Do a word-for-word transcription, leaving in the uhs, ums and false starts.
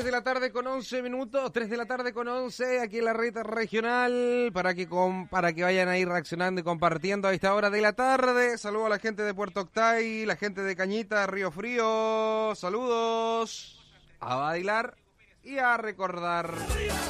de la tarde con once minutos, tres de la tarde con once, aquí en la red regional, para que con, para que vayan ahí reaccionando y compartiendo a esta hora de la tarde. Saludos a la gente de Puerto Octay, la gente de Cañita, Río Frío, saludos, a bailar y a recordar.